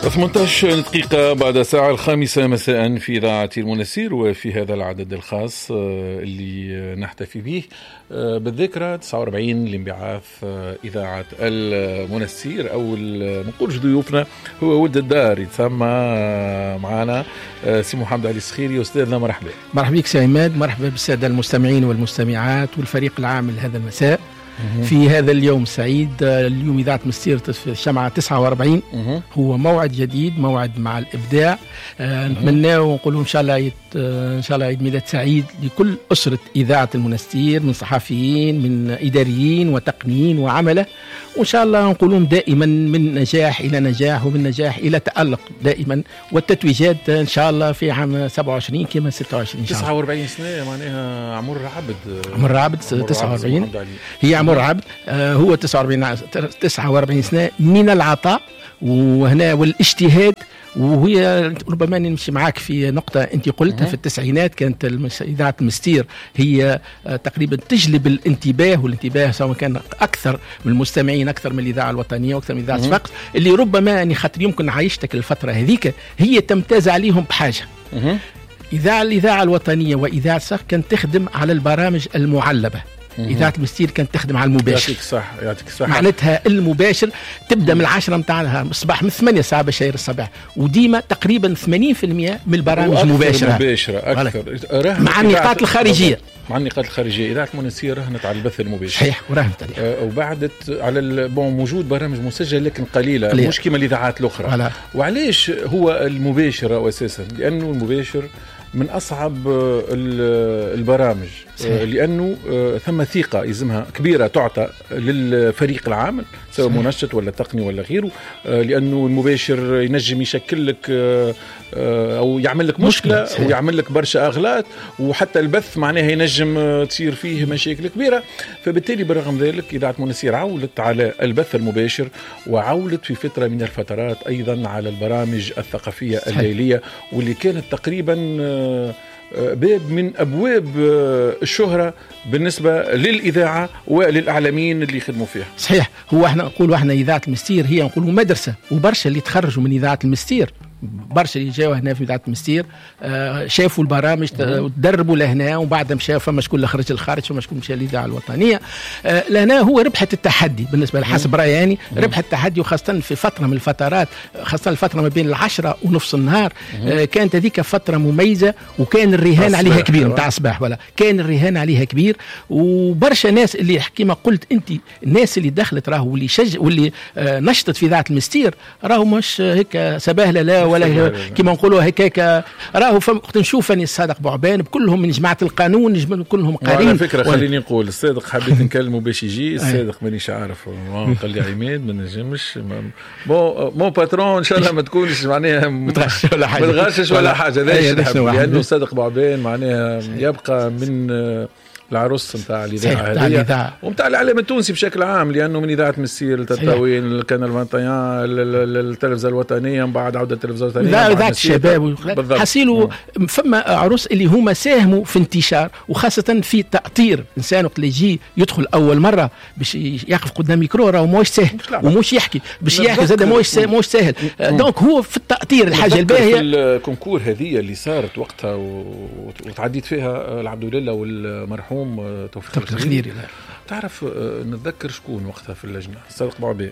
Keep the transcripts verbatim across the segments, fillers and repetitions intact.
ثمانية عشر دقيقة بعد ساعة الخامسة مساء في إذاعة المنسير، وفي هذا العدد الخاص اللي نحتفي به بالذكرى تسعة وأربعين لانبعاث إذاعة المنسير. أو نقولش ضيوفنا هو ولد الدار يتسمى معنا سي محمد علي السخيري. أستاذنا مرحبا. مرحبا بك سي عماد، مرحبا بالسادة المستمعين والمستمعات والفريق العام لهذا المساء في هذا اليوم السعيد. اليوم إذاعة مسيرة في الشمعة تسعة وأربعين هو موعد جديد، موعد مع الإبداع. آه نتمنى ونقول إن شاء الله عيد آه إن شاء الله عيد ميلاد سعيد لكل أسرة إذاعة المنسير، من صحفيين من إداريين وتقنيين وعمله، وإن شاء الله نقولون دائما من نجاح إلى نجاح ومن نجاح إلى تألق دائما، والتتويجات إن شاء الله في عام سبعة وعشرين كما ستة وعشرين إن شاء الله. تسعة وأربعين سنة معناها عمر عبد عمر عبد تسعة وأربعين هي عمر عبد. آه هو تسعة وأربعين سنة من العطاء وهنا والاجتهاد. وهي ربما نمشي معاك في نقطة أنت قلتها في التسعينات، كانت إذاعة المستير هي تقريبا تجلب الانتباه، والانتباه سواء كان أكثر من المستمعين، أكثر من الإذاعة الوطنية وأكثر من إذاعة صفاقس، اللي ربما يعني خاطر يمكن عايشتك الفترة هذيك هي تمتاز عليهم بحاجة. إذاعة الإذاعة الوطنية وإذاعة صفاقس كانت تخدم على البرامج المعلبة. إذاعة المستير كانت تخدم على المباشر. يعطيك صح يعطيك صح. معناتها المباشر تبدأ من العشرة متاعها الصباح، من ثمانية ساعة بشير الصباح، وديما تقريبا ثمانين بالمئة من البرامج مباشرة مباشرة أكثر مع النقاط الخارجية. مع النقاط الخارجية إذاعة المنسير رهنت على البث المباشر. صحيح، ورهنت عليه. أه وبعدت على البون موجود برامج مسجلة لكن قليلة, قليلة. مش كما الإذاعات الأخرى. ولا. وعليش هو المباشر أساسا؟ لأنه المباشر من أصعب البرامج. صحيح. لأنه ثم ثقة يزمها كبيرة تعطى للفريق العامل سواء منشط ولا تقني ولا غيره، لأنه المباشر ينجم يشكل لك أو يعمل لك مشكلة أو يعمل لك برشا أغلاط، وحتى البث معناها ينجم تصير فيه مشاكل كبيرة. فبالتالي برغم ذلك إذاعة منسير عولت على البث المباشر، وعولت في فترة من الفترات أيضا على البرامج الثقافية الليلية، واللي كانت تقريبا باب من أبواب الشهرة بالنسبة للإذاعة وللأعلاميين اللي يخدموا فيها. صحيح، هو احنا نقولوا احنا إذاعة المستير هي نقولوا مدرسة، وبرشا اللي تخرجوا من إذاعة المستير، برشا اللي جاوا هنا في إذاعة المستير آه شافوا البرامج تدربوا لهنا، وبعد مشى فما شكون اللي خرج للخارج، فما شكون مشى للإذاعة الوطنية. آه لهنا هو ربحة التحدي بالنسبة لحسب رأيي يعني، ربحة التحدي، وخاصة في فترة من الفترات، خاصة الفترة ما بين العشرة ونصف النهار آه كانت هذيك فترة مميزة، وكان الرهان عليها كبير نتاع الصباح، ولا كان الرهان عليها كبير. وبرشا ناس اللي كما قلت أنت، الناس اللي دخلت راهو واللي شج واللي آه نشطت في إذاعة المستير راهو مش هيك سباهلة لا ولا كما نقولوا هكاك. راهو وقت نشوف اني الصادق بوعبان كلهم من جماعه القانون، كلهم قارين. على فكره خليني نقول الصادق حبيت نكلمه باش يجي الصادق مانيش عارف، قال لي عماد ما نجمش بون مو باترون ان شاء الله ما تكونش معناها متغش ولا حاجه متغشش ولا حاجه، لانه الصادق بوعبان معناها يبقى من العروس نتاع الإذاعة هذه ومتاع الإعلام التونسي بشكل عام، لأنه من إذاعة مسير للتطاوين القناة المنطقة التلفزة الوطنية، من بعد عودة التلفزة الوطنية لا إذاعة الشباب حصيلوا فما عروس اللي هما ساهموا في انتشار، وخاصة في تأطير إنسان وقت اللي يجي يدخل أول مرة باش يقف قدام ميكرو راهو موش سهل ومش يحكي باش يحكي زاد موش موش سهل. دونك هو في التأطير الحاجة الباهية. الكونكور هذه اللي صارت وقتها وتعديت فيها العبد لله والمرحوم توفيق الخديري، تعرف نتذكر شكون وقتها في اللجنة؟ الصادق بوعبان،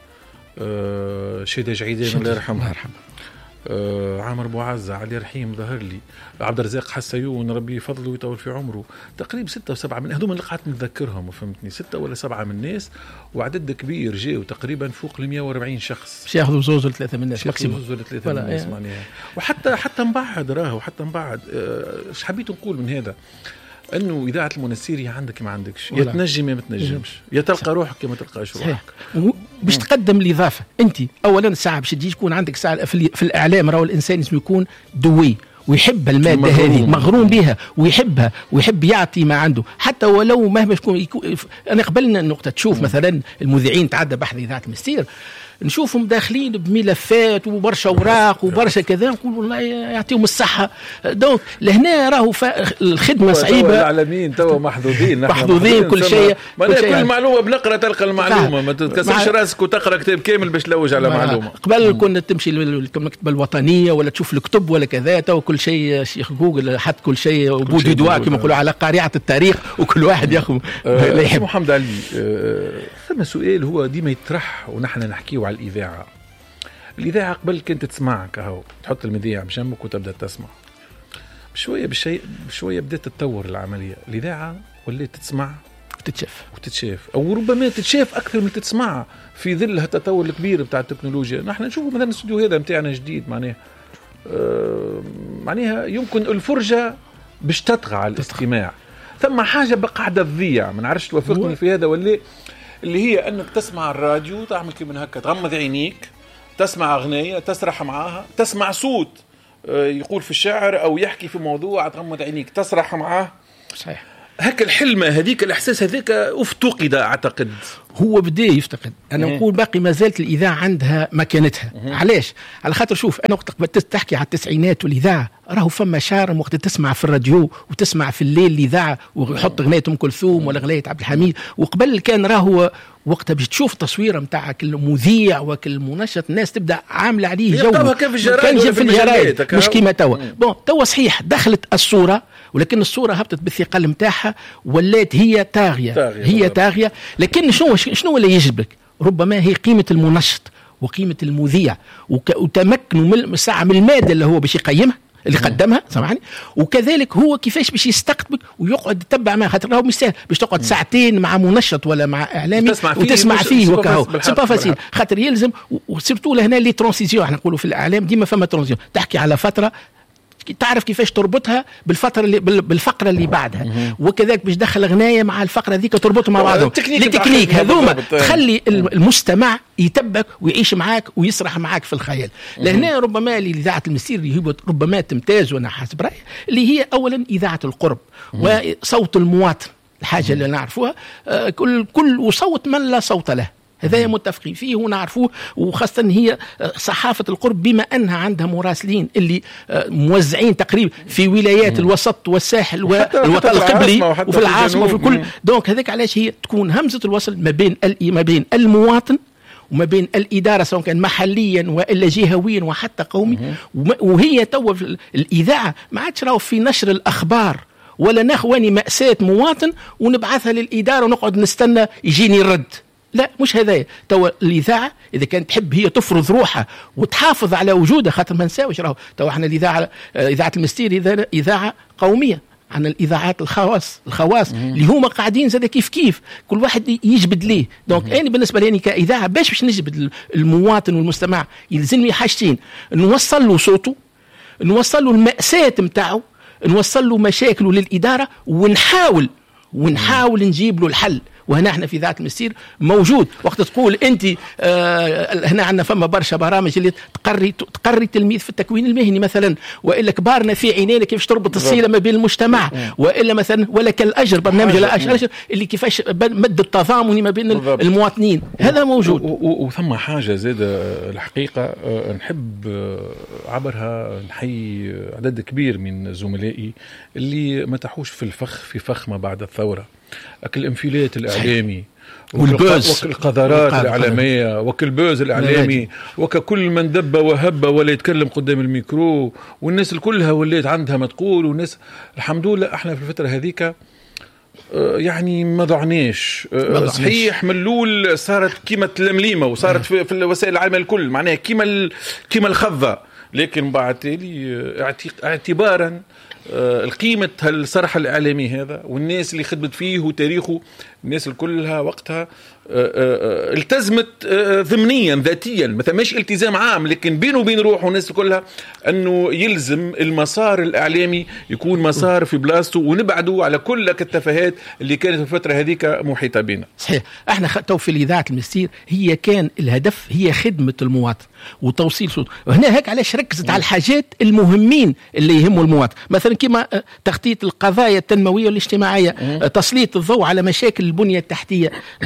أه شيدة جعيدين الله يرحمه، أه عامر بوعزة، علي رحيم ظهر لي، عبد الرزاق حسيون ربي يفضله ويطول في عمره، تقريبا ستة وسبعة من هذوما اللي قعدت نتذكرهم وفهمتني، ستة ولا سبعة من الناس، وعدد كبير جاء تقريبا فوق ل مئة وأربعين شخص، باش ياخذوا زوز ولا ثلاثة من الناس ماكسيموم، زوز ولا ثلاثة من الناس معناها. وحتى حتى مبعد راهو حتى مبعد ايش أه حبيت نقول من هذا؟ انه اذاعه المنسير هي عندك ما عندكش، يا تنجم يا ما تنجمش، يا تلقى روحك يا ما تلقاش روحك. باش تقدم الاضافه انت اولا ساعه باش تجي تكون عندك ساعه في, في الاعلام، راهو الانسان لازم يكون دوي ويحب الماده هذه، مغروم بها ويحبها ويحب يعطي ما عنده، حتى ولو مهما يكون. انا قبلنا النقطه تشوف مثلا المذيعين تعدى بحث اذاعه المستير نشوفهم داخلين بملفات وبرشا اوراق وبرشا كذا، نقول والله يعطيهم الصحه. دونك لهنا راهو الخدمه صعيبه. العالمين توا محظوظين محظوظين كل شيء كل, كل يعني. معلومه بنقرا تلقى المعلومه، ما تكسرش راسك وتقرا كتاب كامل باش تلوج على معلومه. قبل كنا تمشي للمكتبه الوطنيه ولا تشوف الكتب ولا كذا، تو كل شيء شيخ جوجل حط كل شيء بودي دواء كما يقولوا على قارعه التاريخ، وكل واحد ياخذ اللي يحب. محمد علي، ثم سؤال هو ديما يطرح ونحن نحكيه على الاذاعه. الاذاعه قبل كنت تسمعك اهو، تحط المذيع بجنبك وتبدا تسمع. بشويه بشيء بشويه بدات تتطور العمليه، الاذاعه ولات تسمع وتتشاف وتتشاف، او ربما تتشاف اكثر من تسمع في ظل هالتطور الكبير بتاع التكنولوجيا. نحن نشوفوا مثلا الاستوديو هذا نتاعنا جديد، معناها آه معناها يمكن الفرجه باش تطغى على الاستماع. ثم حاجه بقى قاعده تضيع، ما نعرفش توافقني في هذا ولا، اللي هي انك تسمع الراديو تعمل كيما هكا، تغمض عينيك، تسمع اغنيه، تسرح معاها، تسمع صوت يقول في الشعر او يحكي في موضوع، تغمض عينيك تسرح معاه. صحيح. هكا الحلمه هذيك، الاحساس هذاك افتقد اعتقد. هو بدا يفتقد. انا نقول باقي ما زالت الاذاعه عندها مكانتها. علاش؟ على خاطر شوف، انا وقت قبل تحكي على التسعينات والاذاعه، راهو فما شارم وقت تسمع في الراديو وتسمع في الليل الاذاعه ويحط اغنيه ام كلثوم ولا اغنيه عبد الحميد. وقبل كان راهو وقتها باش تشوف تصويره نتاعك المذيع وكل منشط، الناس تبدا عامله عليه جو كان في الجرايد في الجرايد مش كيما توا. بون توا صحيح دخلت الصوره، ولكن الصوره هبطت بالثقل نتاعها، ولات هي طاغيه، طاغية هي طاغيه. لكن شنو شنو اللي يجذبك؟ ربما هي قيمه المنشط وقيمه المذيع وتمكنه من الساعه من الماده اللي هو باش يقيمها اللي قدمها، سامعني، وكذلك هو كيفاش باش يستقطبك ويقعد يتبع معه، خاطر راهو مش سهل باش تقعد ساعتين مع منشط ولا مع اعلامي وتسمع فيه وكهو، سي با فاسيل، خاطر يلزم. وسيرتو لهنا لي ترانزيسيون، احنا نقولوا في الاعلام ديما فما ترانزيسيون، تحكي على فتره تعرف كيفاش تربطها بالفتره اللي بالفقره اللي بعدها، وكذلك باش تدخل اغنيه مع الفقره ذيك تربطها مع بعضهم. التكنيك هذوما تخلي المستمع يتبك ويعيش معاك ويسرح معاك في الخيال. لهنا ربما اذاعه المسير اللي ربما تمتاز، وانا حسب رايي، اللي هي اولا اذاعه القرب وصوت المواطن، الحاجه اللي نعرفوها كل كل وصوت من لا صوت له، هذا متفقين فيه ونعرفوه. وخاصة هي صحافة القرب بما أنها عندها مراسلين اللي موزعين تقريبا في ولايات الوسط والساحل والوطن القبلي وفي العاصمة وفي كل. دونك هذاك علاش هي تكون همزة الوصل ما بين ما بين المواطن وما بين الإدارة، سواء كان محليا وإلا جهويا وحتى قومي. وهي تو الإذاعة ما عادش راهو في نشر الأخبار ولا نخواني مأساة مواطن ونبعثها للإدارة ونقعد نستنى يجيني الرد. لا، مش هذايا. تو الاذاعه اذا كانت تحب هي تفرض روحها وتحافظ على وجودها، خاطر ما نساوش راهو تو احنا الاذاعه اذاعه المستير اذاعه قوميه عن الاذاعات الخواص الخواص اللي هما قاعدين زاد كيف كيف كل واحد يجبد ليه. دونك انا بالنسبه لي كاذاعه باش باش نجبد المواطن والمستمع يلزمني حاجتين: نوصل له صوته، نوصل له المأساة نتاعو، نوصل له مشاكله للاداره، ونحاول ونحاول نجيب له الحل. وهنا احنا في ذات المسير موجود. وقت تقول انت آه هنا عندنا فما برشا برامج اللي تقري تقري التلميذ في التكوين المهني مثلا، والا كبارنا في عينينا كيفاش تربط الصله ما بين المجتمع، والا مثلا ولا كالاجر برنامج الاجر اللي كيفاش مد التضامن ما بين المواطنين، هذا موجود. وثم حاجه زاد الحقيقه نحب عبرها نحيي عدد كبير من زملائي اللي ما تحوش في الفخ في فخ ما بعد الثوره، أكل انفلات الإعلامي والبوز والقذرات الإعلامية وكالبوز الإعلامي وككل من دب وهب ولا يتكلم قدام الميكرو، والناس الكلها وليت عندها ما تقول. والناس الحمد لله احنا في الفترة هذيك يعني ما ضعناش. صحيح ملول صارت كيمة المليمة وصارت في, في وسائل العالم الكل معناها كيمة كيمة الخضة، لكن بعد تالي اعتبارا القيمة هالصرح الإعلامي هذا والناس اللي خدمت فيه وتاريخه، الناس الكلها وقتها التزمت ضمنيا ذاتيا، مثلا مش التزام عام لكن بينه وبين روحه الناس كلها أنه يلزم المسار الإعلامي يكون مسار في بلاصته ونبعده على كل التفاهات اللي كانت في الفترة هذيك محيطة بنا. صحيح. احنا تو في الإذاعة المسير هي كان الهدف هي خدمة المواطن وتوصيل صوت، وهنا هيك علاش ركزت على الحاجات المهمين اللي يهموا المواطن، مثلا كما تخطيط القضايا التنموية والاجتماعية، تسليط الضوء على مشاكل البنية التحتية. دوك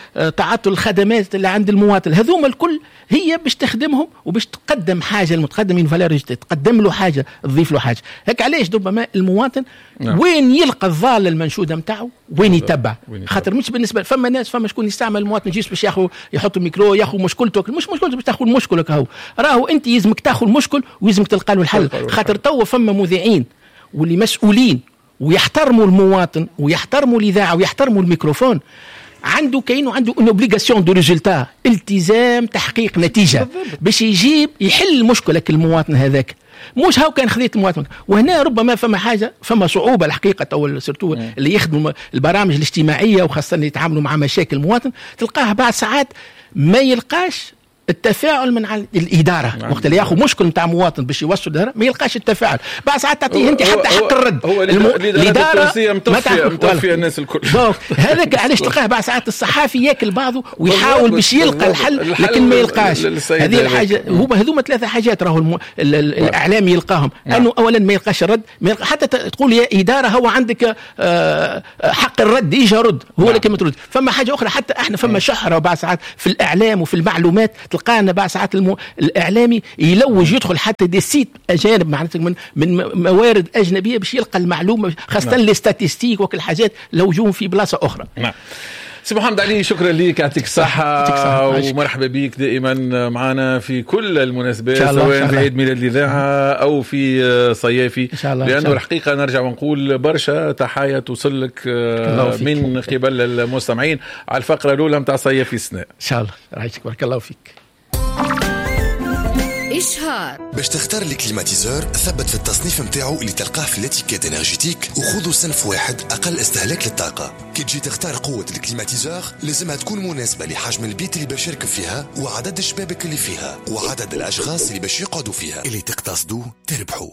تعطل الخدمات اللي عند المواطن. هذوما الكل هي باش تخدمهم وباش تقدم حاجه المتقدم من فالور، تقدم له حاجه تضيف له حاجه. هيك علاش ربما المواطن نعم. وين يلقى الضاله المنشوده نتاعو وين يتبع، خاطر مش بالنسبه فما ناس فما شكون يستعمل المواطن جيش باش ياخذ يحط الميكرو ياخذ مشكلته، مش مشكلته باش تاخذ مشكلك. هو راهو انت يلزمك تاخذ المشكل ويلزمك تلقى له الحل، خاطر توا فما مذيعين واللي مسؤولين ويحترموا المواطن ويحترموا الاذاعه ويحترموا الميكروفون، عنده كاين وعنده ان اوبليغاسيون دو ريزولتا، التزام تحقيق نتيجه باش يجيب يحل مشكله المواطن هذاك. مش هاو كان خذيت المواطن. وهنا ربما فما حاجه فما صعوبه الحقيقه او سيرتو اللي يخدموا البرامج الاجتماعيه وخاصه اللي يتعاملوا مع مشاكل المواطن، تلقاه بعد ساعات ما يلقاش التفاعل من على الاداره. نعم. وقت اللي ياخذ مشكل نتاع مواطن باش يوصل الاداره ما يلقاش التفاعل، بعد ساعات تعطيه انت حتى حق الرد. هو الم... الاداره التونسيه مطفيه مطفيه الناس الكل. هذاك علاش تلقاه بعد ساعات الصحافي ياكل بعضه ويحاول باش يلقى الحل لكن ما يلقاش. هذه الحاجه هما هذوما ثلاثه حاجات راهو الم... الاعلامي يلقاهم. نعم. انه اولا ما يلقاش الرد، ما يلقى حتى تقول يا اداره هو عندك آه حق الرد يجي رد هو. نعم. لكن ما ترد. فما حاجه اخرى حتى احنا فما شحره بعد ساعات في الاعلام وفي المعلومات تلقانا بعد ساعات المو... الاعلامي يلوج يدخل حتى دي سيت اجانب معناتها من من موارد اجنبيه باش يلقى المعلومه، خاصه نعم. الاستاتيستيك وكل حاجات لوجوهم في بلاصه اخرى. نعم. سي محمد علي شكرا لك، يعطيك الصحة ومرحبا بك دائما معنا في كل المناسبات سواء في عيد ميلاد الإذاعة أو في صيافي، لأنه الحقيقة نرجع ونقول برشا تحايا توصل لك من قبل المستمعين على الفقرة الأولى متاع صيافي السنة. إن شاء الله رايك بارك الله فيك. إشهار باش تختار الكليماتيزور ثبت في التصنيف متاعو اللي تلقاه في الاتيكيت انرجيتيك وخذوا صنف واحد اقل استهلاك للطاقه. كي تجي تختار قوه الكليماتيزور لازمها تكون مناسبه لحجم البيت اللي باش يركب فيها وعدد الشبابك اللي فيها وعدد الاشخاص اللي باش يقعدوا فيها. اللي تقتصدوا تربحوا.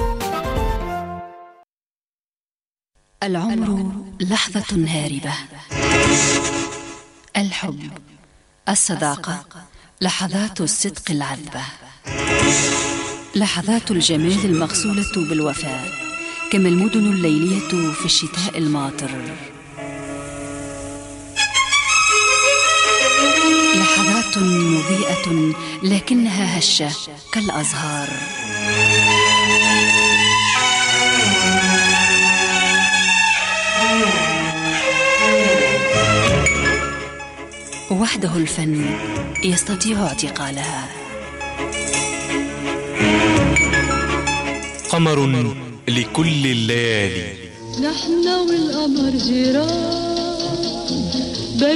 العمر لحظه هاربه، الحب، الصداقه، لحظات الصدق العذبة، لحظات الجمال المغسولة بالوفاء، كما المدن الليلية في الشتاء الماطر، لحظات مضيئة لكنها هشة كالأزهار. وحده الفن يستطيع اعتقالها. قمر لكل الليالي، نحن والقمر جيران.